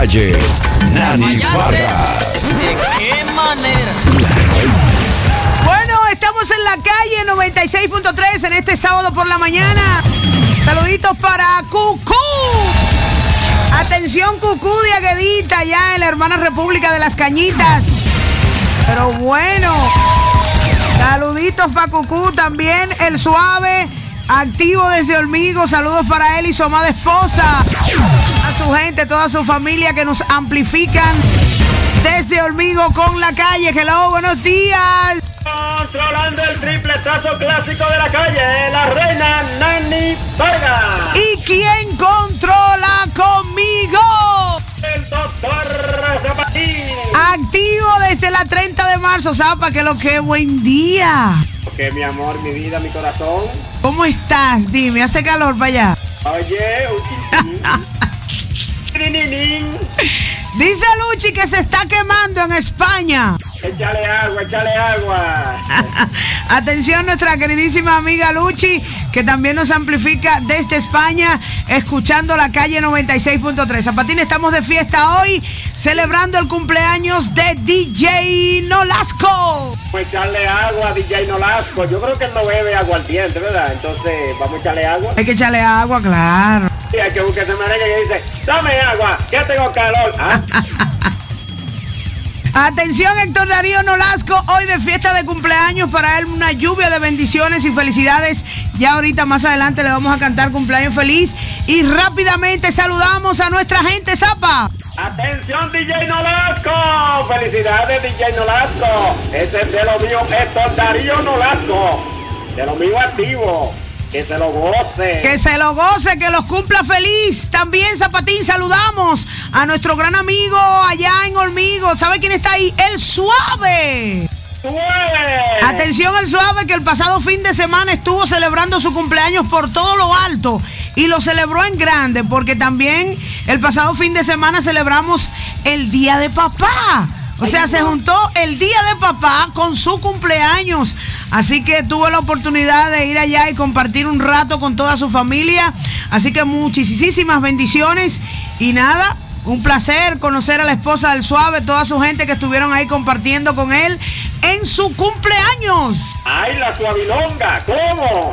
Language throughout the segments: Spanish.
calle, Nani Vargas. ¿De qué manera? Bueno, estamos en la calle 96.3 en este sábado por la mañana. Saluditos para Cucú. Atención, Cucú de Aguedita, ya en la hermana República de las Cañitas. Pero bueno, saluditos para Cucú también, el Suave, activo desde Olmigo. Saludos para él y su amada esposa. A su gente, toda su familia que nos amplifican desde Olmigo con la calle. Hello, buenos días. Controlando el tripletazo clásico de la calle, la reina Nani Vargas. ¿Y quién controla conmigo? El doctor Zapatín. Activo desde la 30 de marzo, Zapa, que lo que buen día. Que mi amor, mi vida, mi corazón. ¿Cómo estás? Dime, ¿hace calor para allá? Oye, un chiquitín. Dice Luchi que se está quemando en España. Échale agua, échale agua. Atención, nuestra queridísima amiga Luchi, que también nos amplifica desde España, escuchando la calle 96.3. Zapatín, estamos de fiesta hoy, celebrando el cumpleaños de DJ Nolasco. Vamos a echarle agua a DJ Nolasco. Yo creo que él no bebe aguardiente, ¿verdad? Entonces, vamos a echarle agua. Hay que echarle agua, claro. Sí, hay que buscar ese merengue que dice, dame agua, que tengo calor. ¿Ah? Atención, Héctor Darío Nolasco, hoy de fiesta de cumpleaños, para él una lluvia de bendiciones y felicidades. Ya ahorita más adelante le vamos a cantar cumpleaños feliz. Y rápidamente saludamos a nuestra gente, Zapa. Atención, DJ Nolasco. Felicidades, DJ Nolasco. Ese es de lo mío, Héctor Darío Nolasco. De lo mío activo. Que se lo goce. Que se lo goce, que los cumpla feliz. También, Zapatín, saludamos a nuestro gran amigo allá en Olmigo. ¿Sabe quién está ahí? El Suave. ¡Suave! Atención, el Suave, que el pasado fin de semana estuvo celebrando su cumpleaños por todo lo alto. Y lo celebró en grande, porque también el pasado fin de semana celebramos el Día de Papá. O sea, se juntó el Día de Papá con su cumpleaños. Así que tuvo la oportunidad de ir allá y compartir un rato con toda su familia. Así que muchísimas bendiciones. Y nada, un placer conocer a la esposa del Suave, toda su gente que estuvieron ahí compartiendo con él en su cumpleaños. ¡Ay, la suavilonga! ¿Cómo?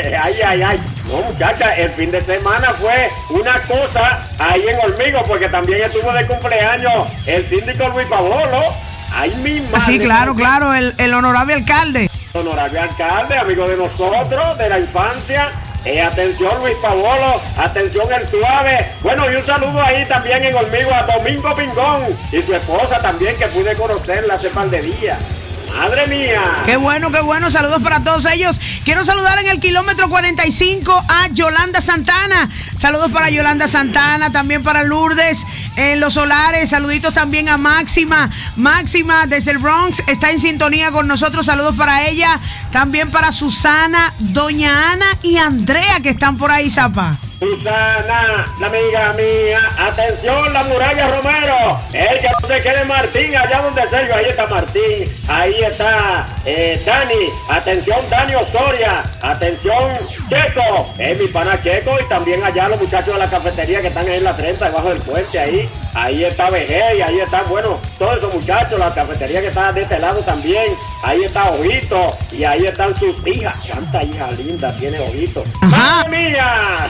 ¡Ay! No, muchacha, el fin de semana fue una cosa ahí en Olmigo, porque también estuvo de cumpleaños el síndico Luis Pavolo. ¡Ay, mi madre! Sí, claro, el honorable alcalde. Honorable alcalde, amigo de nosotros, de la infancia. Atención, Luis Pavolo, atención, el Suave. Bueno, y un saludo ahí también en Olmigo a Domingo Pingón y su esposa también, que pude conocerla hace par de días. ¡Madre mía! Qué bueno, saludos para todos ellos. Quiero saludar en el kilómetro 45 a Yolanda Santana. Saludos para Yolanda Santana, también para Lourdes en Los Solares. Saluditos también a Máxima. Máxima desde el Bronx está en sintonía con nosotros. Saludos para ella. También para Susana, Doña Ana y Andrea, que están por ahí, Zapa. Susana, la amiga mía, atención, la Muralla Romero, el que no se quede Martín, allá donde Sergio, ahí está Martín, ahí está Dani, atención Dani Osoria, atención Checo, mi pana Checo, y también allá los muchachos de la cafetería que están ahí en la 30, debajo del puente, ahí está BG, y ahí están, bueno, todos esos muchachos, la cafetería que está de este lado también, ahí está Ojito, y ahí están sus hijas, tanta hija linda tiene Ojito. ¡Madre mía!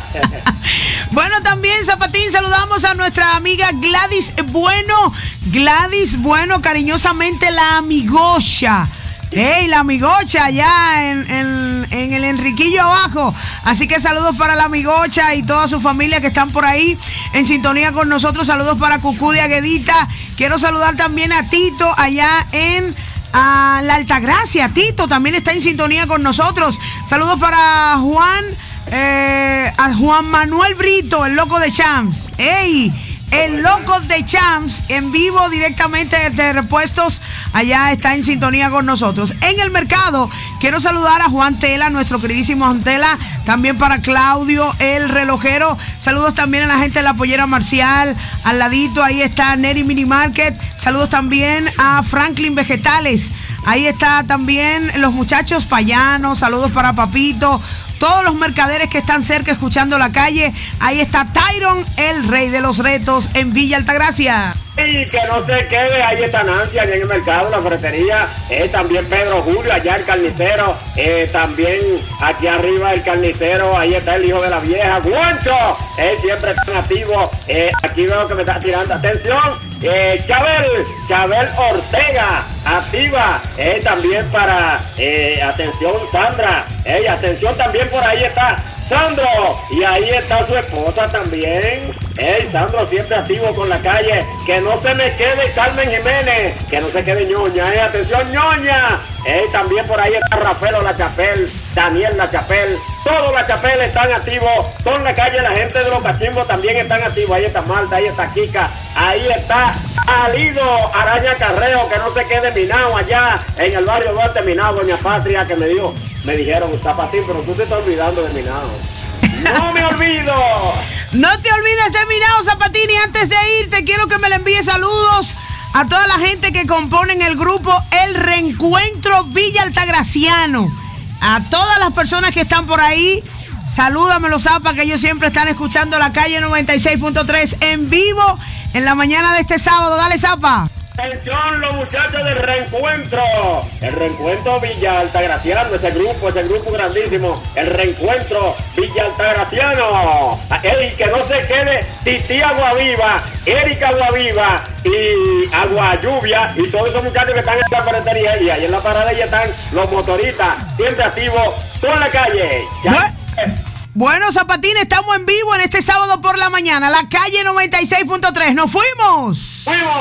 Bueno, también, Zapatín, saludamos a nuestra amiga Gladys Bueno, cariñosamente la amigocha. ¡Ey, la amigocha allá en el Enriquillo abajo! Así que saludos para la amigocha y toda su familia que están por ahí en sintonía con nosotros. Saludos para Cucú de Aguedita. Quiero saludar también a Tito allá en la Altagracia. Tito también está en sintonía con nosotros. Saludos para a Juan Manuel Brito, el loco de Champs. ¡Ey! El loco de Champs, en vivo directamente desde Repuestos, allá está en sintonía con nosotros. En el mercado, quiero saludar a Juan Tela, nuestro queridísimo Juan Tela, también para Claudio, el relojero. Saludos también a la gente de la Pollera Marcial, al ladito, ahí está Neri Mini Market. Saludos también a Franklin Vegetales. Ahí está también los muchachos payanos, saludos para Papito, todos los mercaderes que están cerca escuchando La Calle. Ahí está Tyron, el rey de los retos en Villa Altagracia. Y que no se quede, ahí está Nancy, allá en el mercado, la ferretería, también Pedro Julio, allá el carnicero, también aquí arriba el carnicero, ahí está el hijo de la vieja, Guancho, siempre está activo, aquí veo que me está tirando atención, Chabel Ortega, activa, también para, atención Sandra, atención también por ahí está Sandro, y ahí está su esposa también. Sandro siempre activo con La Calle. Que no se me quede Carmen Jiménez, que no se quede Ñoña, atención Ñoña. También por ahí está Rafael La Chapel, Daniel La Chapel, todos La Chapel están activos con La Calle. La gente de los cachimbos también están activos. Ahí está Marta, ahí está Kika, ahí está Alido Araña Carreo, que no se quede Minao allá en el barrio Duarte Minao, Doña Patria, que me dijeron Zapatín, pero tú te estás olvidando de Minao. ¡No me olvido! No te olvides de Minao, Zapatini. Antes de irte, quiero que me le envíes saludos a toda la gente que componen el grupo El Reencuentro Villa Altagraciano. A todas las personas que están por ahí, salúdamelo, Zapa, que ellos siempre están escuchando La Calle 96.3 en vivo en la mañana de este sábado. Dale, Zapa. Atención los muchachos del Reencuentro, el Reencuentro Villa Altagraciano, ese grupo grandísimo, el Reencuentro Villa Altagraciano, que no se quede Titi Aguaviva, Erika Aguaviva y Agua Lluvia y todos esos muchachos que están en la ferretería y ahí en la parada ya están los motoristas, siempre activos, con La Calle. Bueno, Zapatines, estamos en vivo en este sábado por la mañana, La Calle 96.3, ¡nos fuimos!